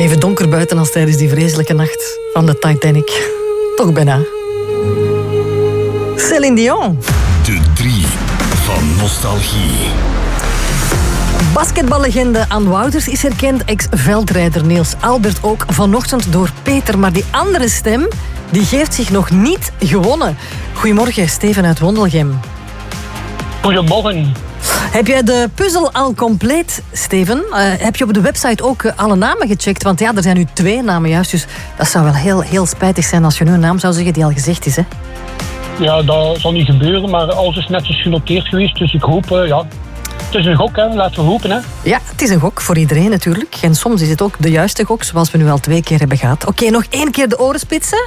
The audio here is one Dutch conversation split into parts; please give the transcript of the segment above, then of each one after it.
Even donker buiten als tijdens die vreselijke nacht van de Titanic. Toch bijna. Céline Dion. De 3 van nostalgie. Basketballegende Anne Wouters is herkend. Ex-veldrijder Niels Albert ook. Vanochtend door Peter. Maar die andere stem, die geeft zich nog niet gewonnen. Goedemorgen, Steven uit Wondelgem. Goedemorgen. Heb jij de puzzel al compleet, Steven? Heb je op de website ook alle namen gecheckt? Want ja, er zijn nu 2 namen juist. Dus dat zou wel heel, heel spijtig zijn als je nu een naam zou zeggen die al gezegd is, hè? Ja, dat zal niet gebeuren, maar alles is netjes genoteerd geweest. Dus ik hoop, ja... Het is een gok, hè. Laten we hopen, hè. Ja, het is een gok voor iedereen natuurlijk. En soms is het ook de juiste gok, zoals we nu al 2 keer hebben gehad. Oké, nog 1 keer de oren spitsen.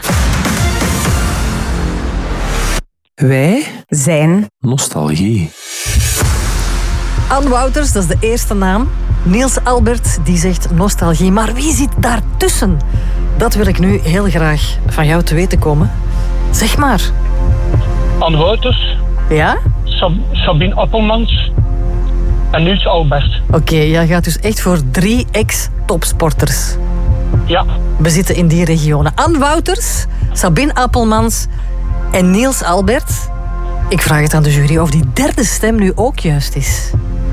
Wij zijn nostalgie. Anne Wouters, dat is de eerste naam. Niels Albert, die zegt nostalgie. Maar wie zit daartussen? Dat wil ik nu heel graag van jou te weten komen. Zeg maar. Anne Wouters. Ja? Sabine Appelmans. En Niels Albert. Oké, jij gaat dus echt voor 3 ex-topsporters. Ja. We zitten in die regionen. Anne Wouters, Sabine Appelmans en Niels Albert. Ik vraag het aan de jury of die derde stem nu ook juist is.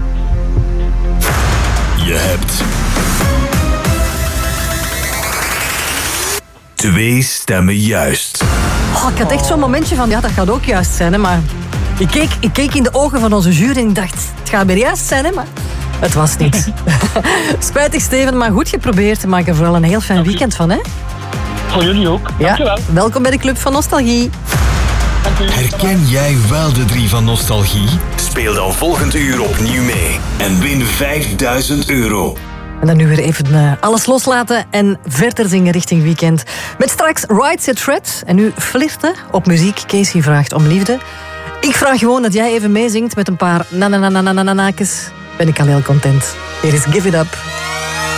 Je hebt 2 stemmen juist. Oh, ik had echt zo'n momentje van, ja, dat gaat ook juist zijn, hè, maar... Ik keek in de ogen van onze jury en ik dacht, het gaat weer juist zijn, hè, maar... Het was niet. Spijtig, Steven, maar goed geprobeerd. Maak er vooral een heel fijn weekend van, hè? Voor jullie ook. Ja, dankjewel. welkom bij de Club van Nostalgie. Herken jij wel de 3 van nostalgie? Speel dan volgend uur opnieuw mee en win €5000. En dan nu weer even alles loslaten en verder zingen richting weekend. Met straks Right Set Fred en nu flirten op muziek. Casey vraagt om liefde. Ik vraag gewoon dat jij even meezingt met een paar na-na-na-na-na-na-nakes. Ben ik al heel content. Hier is Give It Up.